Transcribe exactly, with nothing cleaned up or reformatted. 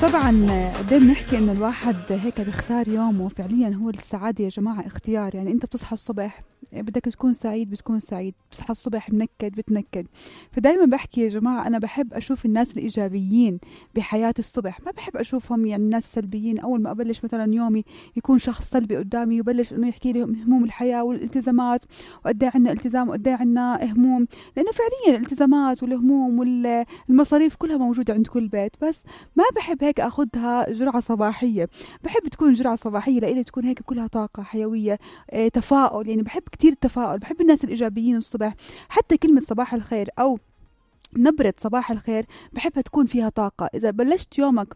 طبعا قدام نحكي انه الواحد هيك بيختار يومه. فعليا هو السعادة يا جماعة اختيار. يعني انت بتصحى الصبح بدك تكون سعيد بتكون سعيد، بتصحى الصبح منكد بتنكد. فدايما بحكي يا جماعة أنا بحب أشوف الناس الإيجابيين بحياة الصبح، ما بحب أشوفهم يعني الناس السلبيين. أول ما أبلش مثلا يومي يكون شخص سلبي قدامي يبلش إنه يحكي لي هموم الحياة والالتزامات وقد ايه عنا التزام وقد ايه عنا هموم، لأنه فعليا الالتزامات والهموم والمصاريف كلها موجودة عند كل بيت. بس ما بحب هيك أخذها جرعة صباحية، بحب تكون جرعة صباحية لإلي تكون هيك كلها طاقة حيوية، اه تفاؤل. يعني بحب كتير التفاؤل، بحب الناس الإيجابيين الصبح. حتى كلمة صباح الخير أو نبرة صباح الخير بحبها تكون فيها طاقة. إذا بلشت يومك